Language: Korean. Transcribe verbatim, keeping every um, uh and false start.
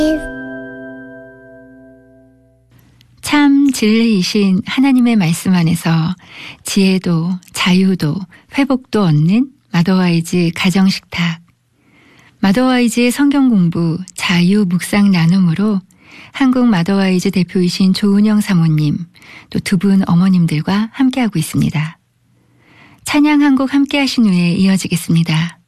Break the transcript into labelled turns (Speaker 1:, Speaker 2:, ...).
Speaker 1: 참 진리이신 하나님의 말씀 안에서 지혜도 자유도 회복도 얻는 마더와이즈 가정식탁. 마더와이즈의 성경 공부 자유 묵상 나눔으로 한국 마더와이즈 대표이신 조은영 사모님 또 두 분 어머님들과 함께하고 있습니다. 찬양 한 곡 함께 하신 후에 이어지겠습니다.